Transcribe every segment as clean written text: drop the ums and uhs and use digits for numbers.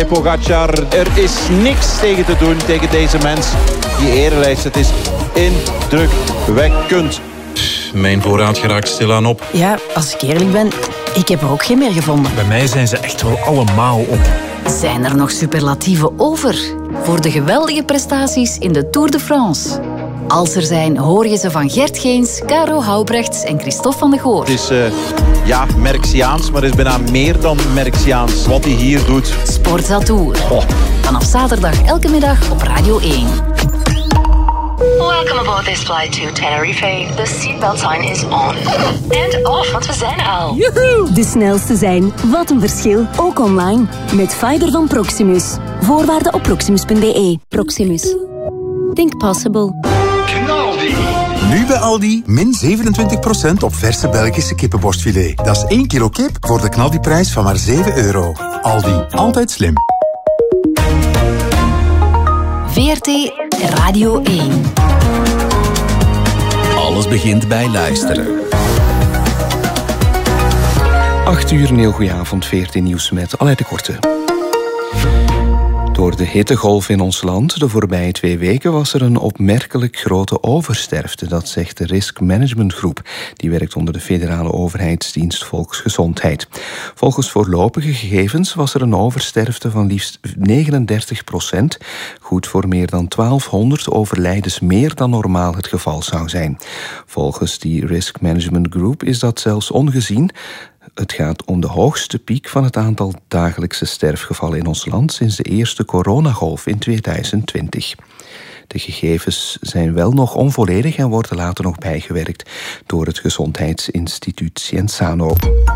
Pogacar, er is niks tegen te doen tegen deze mens. Die erelijst, het is indrukwekkend. Mijn voorraad geraakt stilaan op. Ja, als ik eerlijk ben, ik heb er ook geen meer gevonden. Bij mij zijn ze echt wel allemaal op. Zijn er nog superlatieven over? Voor de geweldige prestaties in de Tour de France. Als er zijn, hoor je ze van Gert Geens, Caro Houbrechts en Christophe van de Goor. Het is, Merxiaans, maar het is bijna meer dan Merxiaans wat hij hier doet. Sportza Tour. Vanaf zaterdag elke middag op Radio 1. Welcome aboard this flight to Tenerife. The seatbelt sign is on. And off, want we zijn er al. Joehoe! De snelste zijn. Wat een verschil. Ook online. Met Fiber van Proximus. Voorwaarden op proximus.be. Proximus. Think possible. Nu bij Aldi, min 27% op verse Belgische kippenborstfilet. Dat is 1 kilo kip voor de knaldiprijs van maar €7. Aldi, altijd slim. VRT Radio 1. Alles begint bij luisteren. 8 uur, een heel goeie avond. VRT Nieuws met Aleid de Korte. Door de hittegolf in ons land de voorbije 2 weken was er een opmerkelijk grote oversterfte. Dat zegt de Risk Management Groep. Die werkt onder de federale overheidsdienst Volksgezondheid. Volgens voorlopige gegevens was er een oversterfte van liefst 39%. Goed voor meer dan 1200 overlijdens meer dan normaal het geval zou zijn. Volgens die Risk Management Group is dat zelfs ongezien. Het gaat om de hoogste piek van het aantal dagelijkse sterfgevallen in ons land sinds de eerste coronagolf in 2020. De gegevens zijn wel nog onvolledig en worden later nog bijgewerkt door het Gezondheidsinstituut Cienzano.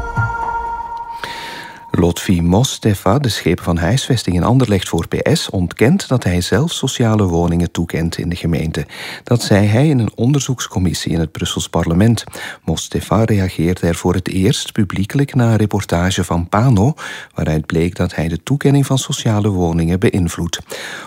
Lotfi Mostefa, de schepen van huisvesting in Anderlecht voor PS, ontkent dat hij zelf sociale woningen toekent in de gemeente. Dat zei hij in een onderzoekscommissie in het Brussels parlement. Mostefa reageerde er voor het eerst publiekelijk na een reportage van Pano, waaruit bleek dat hij de toekenning van sociale woningen beïnvloedt.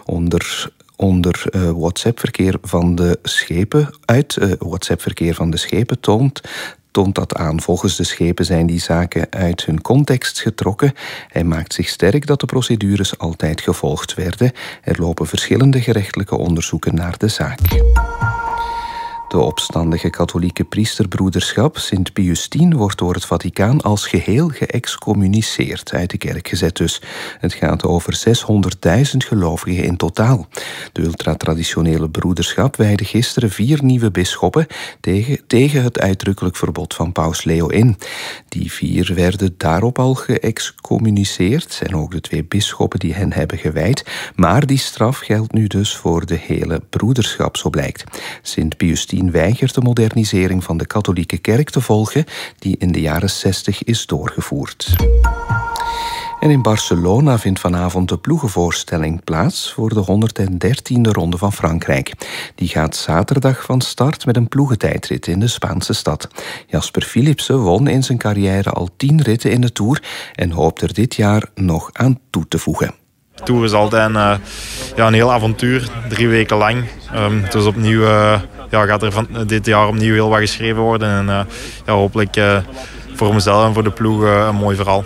Onder WhatsApp-verkeer van de schepen, WhatsApp-verkeer van de schepen toont dat aan. Volgens de schepen zijn die zaken uit hun context getrokken. Hij maakt zich sterk dat de procedures altijd gevolgd werden. Er lopen verschillende gerechtelijke onderzoeken naar de zaak. De opstandige katholieke priesterbroederschap Sint Pius X wordt door het Vaticaan als geheel geëxcommuniceerd, uit de kerk gezet dus. Het gaat over 600.000 gelovigen in totaal. De ultratraditionele broederschap wijde gisteren 4 nieuwe bisschoppen tegen het uitdrukkelijk verbod van paus Leo I. Die 4 werden daarop al geëxcommuniceerd en ook de 2 bisschoppen die hen hebben gewijd. Maar die straf geldt nu dus voor de hele broederschap, zo blijkt. Sint Pius X weigert de modernisering van de katholieke kerk te volgen, die in de jaren 60 is doorgevoerd. En in Barcelona vindt vanavond de ploegenvoorstelling plaats voor de 113e ronde van Frankrijk. Die gaat zaterdag van start met een ploegentijdrit in de Spaanse stad. Jasper Philipsen won in zijn carrière al 10 ritten in de Tour en hoopt er dit jaar nog aan toe te voegen. De Tour is altijd een heel avontuur, 3 weken lang. Dus opnieuw gaat er van dit jaar opnieuw heel wat geschreven worden. En hopelijk voor mezelf en voor de ploeg een mooi verhaal.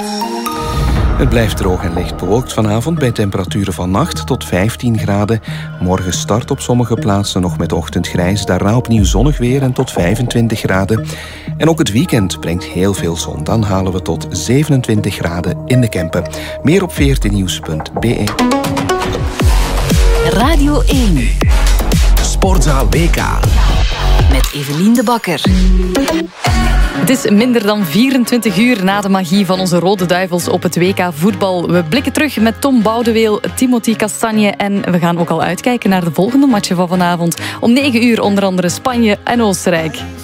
Het blijft droog en licht bewolkt vanavond bij temperaturen van 8 tot 15 graden. Morgen start op sommige plaatsen nog met ochtendgrijs. Daarna opnieuw zonnig weer en tot 25 graden. En ook het weekend brengt heel veel zon. Dan halen we tot 27 graden in de Kempen. Meer op vrtnieuws.be. Radio 1. Sportza WK. Met Evelien de Bakker. Het is minder dan 24 uur na de magie van onze Rode Duivels op het WK voetbal. We blikken terug met Tom Boudeweel, Timothy Castagne en we gaan ook al uitkijken naar de volgende matchen van vanavond. Om 9 uur onder andere Spanje en Oostenrijk.